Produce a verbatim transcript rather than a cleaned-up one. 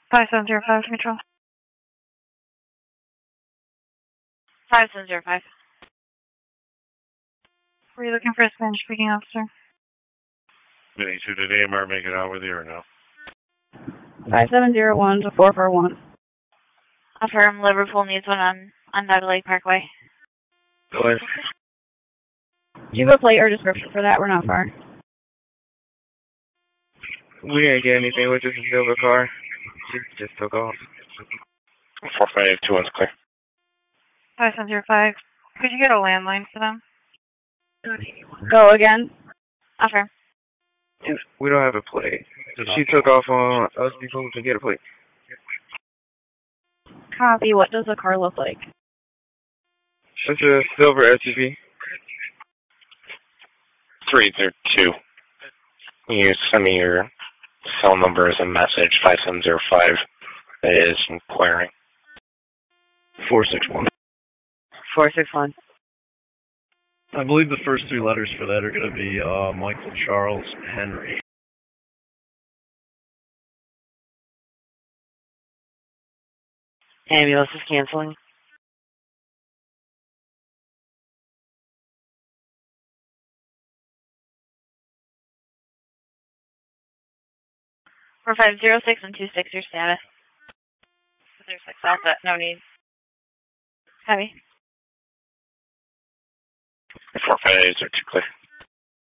five seven zero five, control. five seven zero five. Were you looking for a Spanish-speaking officer? Vinny two, did A M R make it out with you or no? five seven zero one to four four one. Affirm, Liverpool needs one on, on Dodge Lake Parkway. Go ahead. Do you have a plate or description for that? We're not far. We didn't get anything with this silver car. She just took off. four five two one's clear. five seven zero five. Could you get a landline for them? Go again. Affirm. We don't have a plate. She took off on us before we could get a plate. Copy. What does the car look like? It's a silver S U V. three zero two. You send me your cell number as a message, five seven zero five. That is inquiring. four six one. four six one. I believe the first three letters for that are going to be uh, Michael Charles Henry. Ambulance is canceling. four five zero six and two six, your status. zero six Alpha, no need. Heavy. four five zero two clear.